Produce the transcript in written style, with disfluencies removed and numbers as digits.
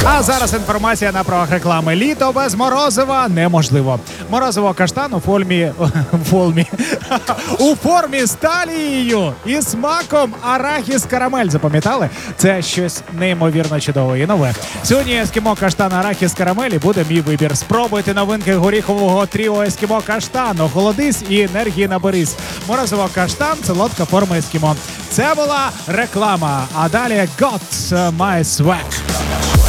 А зараз інформація на правах реклами. Літо без морозива неможливо. Морозиво каштан у формі з талією і смаком арахіс карамель. Запам'ятали? Це щось неймовірно чудове і нове. Сьогодні ескімо каштан арахіс карамелі буде мій вибір. Спробуйте новинки горіхового тріо ескімо каштан. Охолодись і енергії наберись. Морозиво каштан – солодка форма ескімо. Це була реклама. А далі Got My Swag.